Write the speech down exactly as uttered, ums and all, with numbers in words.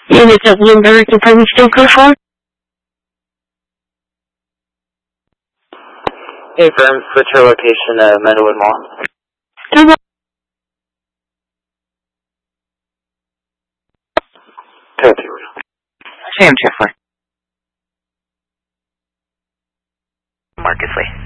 Units of Bloomberg Department still go for? Hey, firm, switch your location to Meadowood Mall. Two Sam Trifler. Marcus Lee.